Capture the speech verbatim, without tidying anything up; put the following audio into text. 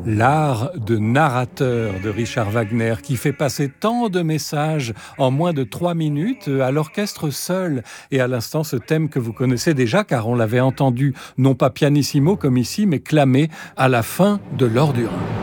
L'art de narrateur de Richard Wagner qui fait passer tant de messages en moins de trois minutes à l'orchestre seul. Et à l'instant, ce thème que vous connaissez déjà car on l'avait entendu non pas pianissimo comme ici, mais clamé à la fin de l'Or du Rhin.